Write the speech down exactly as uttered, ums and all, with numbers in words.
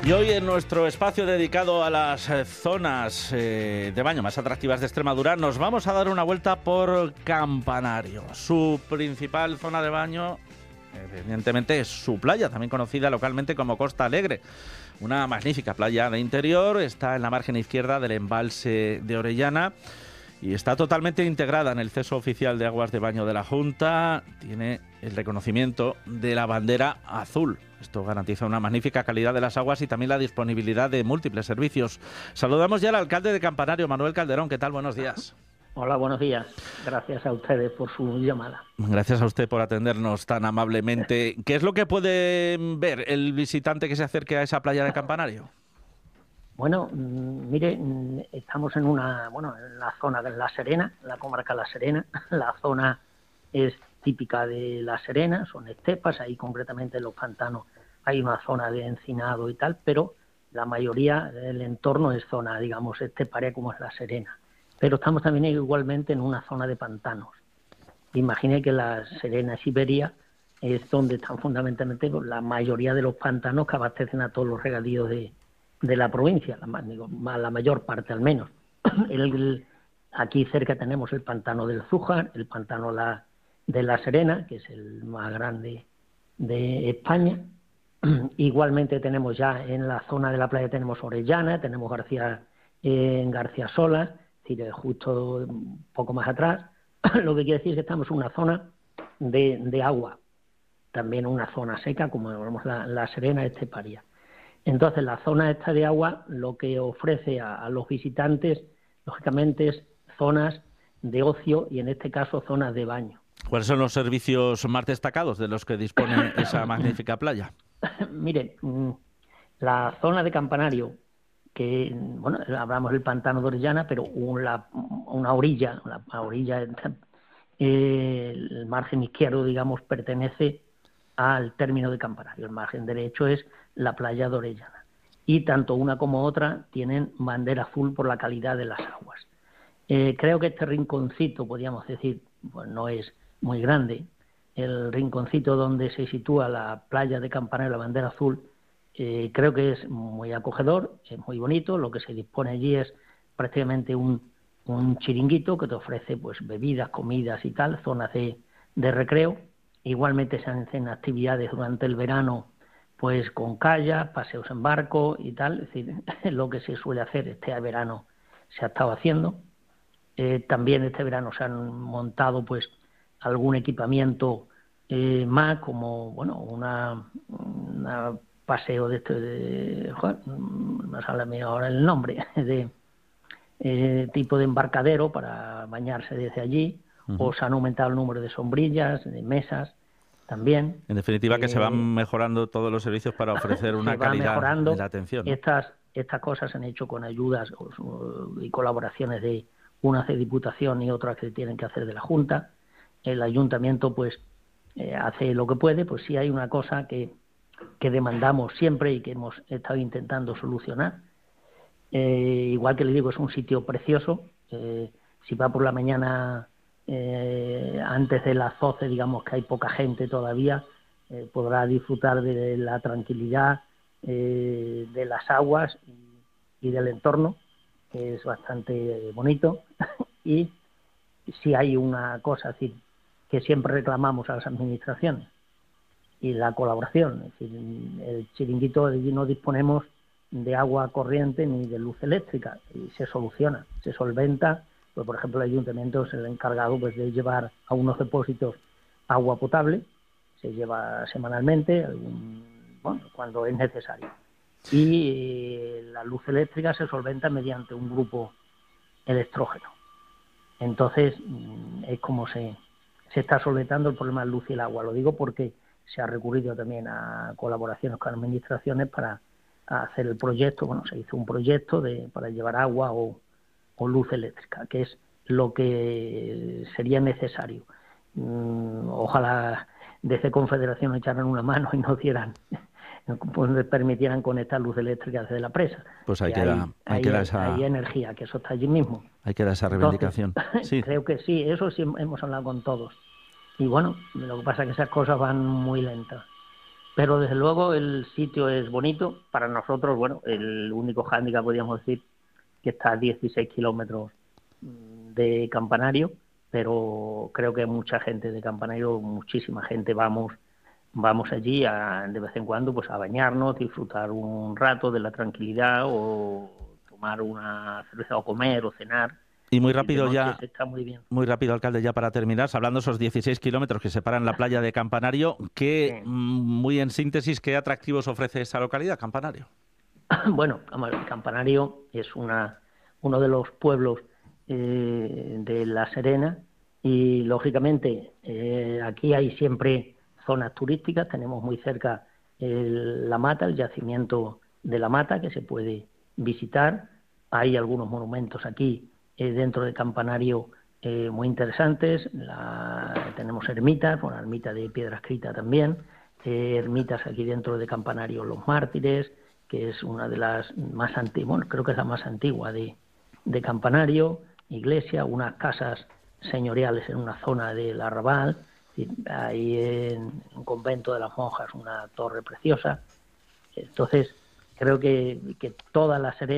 Y hoy en nuestro espacio dedicado a las eh, zonas eh, de baño más atractivas de Extremadura nos vamos a dar una vuelta por Campanario. Su principal zona de baño, evidentemente, es su playa, también conocida localmente como Costa Alegre. Una magnífica playa de interior, está en la margen izquierda del embalse de Orellana y está totalmente integrada en el Ceso Oficial de Aguas de Baño de la Junta. Tiene el reconocimiento de la bandera azul. Esto garantiza una magnífica calidad de las aguas y también la disponibilidad de múltiples servicios. Saludamos ya al alcalde de Campanario, Manuel Calderón. ¿Qué tal? Buenos días. Hola, buenos días. Gracias a ustedes por su llamada. Gracias a usted por atendernos tan amablemente. ¿Qué es lo que puede ver el visitante que se acerque a esa playa de Campanario? Bueno, mire, estamos en una, bueno, en la zona de La Serena, la comarca La Serena. La zona es típica de La Serena, son estepas, ahí concretamente en los pantanos hay una zona de encinado y tal, pero la mayoría del entorno es zona, digamos, esteparia como es La Serena. Pero estamos también igualmente en una zona de pantanos. Imagine que La Serena, Siberia, es donde están fundamentalmente la mayoría de los pantanos que abastecen a todos los regadíos de, de la provincia, la, digo, la mayor parte al menos. El, el, aquí cerca tenemos el pantano del Zújar, el pantano la, de La Serena, que es el más grande de España. Igualmente tenemos ya en la zona de la playa tenemos Orellana, tenemos García, eh, García Solas, es decir, justo un poco más atrás. Lo que quiere decir es que estamos en una zona de, de agua, también una zona seca, como vemos la, la Serena esteparia. Entonces, la zona esta de agua lo que ofrece a, a los visitantes, lógicamente, es zonas de ocio y, en este caso, zonas de baño. ¿Cuáles son los servicios más destacados de los que dispone esa magnífica playa? Mire, la zona de Campanario, que, bueno, hablamos del pantano de Orellana, pero una, una orilla, la orilla, eh, el margen izquierdo, digamos, pertenece al término de Campanario. El margen derecho es la playa de Orellana. Y tanto una como otra tienen bandera azul por la calidad de las aguas. Eh, creo que este rinconcito, podríamos decir, pues no es muy grande. El rinconcito donde se sitúa la playa de Campanario, la bandera azul, eh, creo que es muy acogedor, es muy bonito. Lo que se dispone allí es prácticamente un, un chiringuito que te ofrece pues bebidas, comidas y tal, zonas de, de recreo. Igualmente se hacen actividades durante el verano, pues con kayak, paseos en barco y tal, es decir, lo que se suele hacer este verano se ha estado haciendo. Eh, también este verano se han montado pues algún equipamiento eh, más, como bueno una, una paseo de este, de, joder, no sale ahora el nombre, de eh, tipo de embarcadero para bañarse desde allí. Uh-huh. O se han aumentado el número de sombrillas, de mesas también. En definitiva, que eh, se van mejorando todos los servicios para ofrecer una calidad de la atención, ¿no? Estas, estas cosas se han hecho con ayudas y colaboraciones de unas de Diputación y otras que tienen que hacer de la Junta. El Ayuntamiento pues eh, hace lo que puede. Pues sí hay una cosa que, que demandamos siempre y que hemos estado intentando solucionar. Eh, igual que le digo, es un sitio precioso. Eh, si va por la mañana eh, antes de las doce, digamos que hay poca gente todavía, eh, podrá disfrutar de la tranquilidad, eh, de las aguas y, y del entorno, que es bastante bonito. Y si hay una cosa, es decir, que siempre reclamamos a las administraciones, y la colaboración. Es decir, el chiringuito, no disponemos de agua corriente ni de luz eléctrica, y se soluciona, se solventa. Pues, por ejemplo, el ayuntamiento es el encargado pues de llevar a unos depósitos agua potable, se lleva semanalmente, bueno, cuando es necesario. Y eh, la luz eléctrica se solventa mediante un grupo electrógeno. Entonces, es como se, se está solventando el problema de luz y el agua. Lo digo porque se ha recurrido también a colaboraciones con administraciones para hacer el proyecto. Bueno, se hizo un proyecto de para llevar agua o, o luz eléctrica, que es lo que sería necesario. Mm, ojalá desde Confederación echaran una mano y nos dieran, pues permitieran conectar luz eléctrica desde la presa. Pues ahí que queda, hay, ahí hay, queda esa... hay energía, que eso está allí mismo. Ahí queda esa reivindicación. Entonces, sí. Creo que sí, eso sí hemos hablado con todos. Y bueno, lo que pasa es que esas cosas van muy lentas. Pero desde luego el sitio es bonito. Para nosotros, bueno, el único hándicap, podríamos decir, que está a dieciséis kilómetros de Campanario, pero creo que mucha gente de Campanario, muchísima gente, vamos vamos allí a, de vez en cuando pues a bañarnos, disfrutar un rato de la tranquilidad o tomar una cerveza o comer o cenar. Y muy rápido ya, está muy bien. Muy rápido, alcalde, ya para terminar, hablando de esos dieciséis kilómetros que separan la playa de Campanario, que sí. Muy en síntesis, ¿qué atractivos ofrece esa localidad, Campanario? Bueno, Campanario es una uno de los pueblos eh, de La Serena y, lógicamente, eh, aquí hay siempre zonas turísticas. Tenemos muy cerca el, la Mata, el yacimiento de la Mata, que se puede visitar. Hay algunos monumentos aquí eh, dentro de Campanario eh, muy interesantes. La, tenemos ermitas, una ermita de piedra escrita también, eh, ermitas aquí dentro de Campanario, los Mártires, que es una de las más antiguas, bueno, creo que es la más antigua de, de Campanario, iglesia, unas casas señoriales en una zona del Arrabal, ahí en un convento de las monjas, una torre preciosa. Entonces, creo que, que toda La Serena